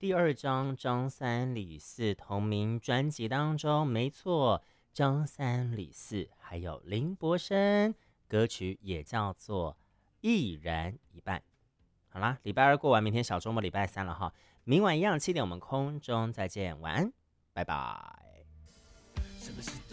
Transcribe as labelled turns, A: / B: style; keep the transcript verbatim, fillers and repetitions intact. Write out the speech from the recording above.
A: 第二张张三李四同名专辑当中，没错，张三李四还有林柏昇，歌曲也叫做《一人一半》。好啦，礼拜二过完，明天小周末礼拜三了哈，明晚一样七点我们空中再见，晚安，拜拜。是不是